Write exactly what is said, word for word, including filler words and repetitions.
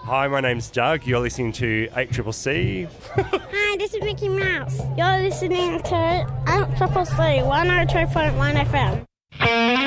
Hi, my name's Doug. You're listening to eight C C C. Hi, this is Mickey Mouse. You're listening to eight C C C one oh two point one F M.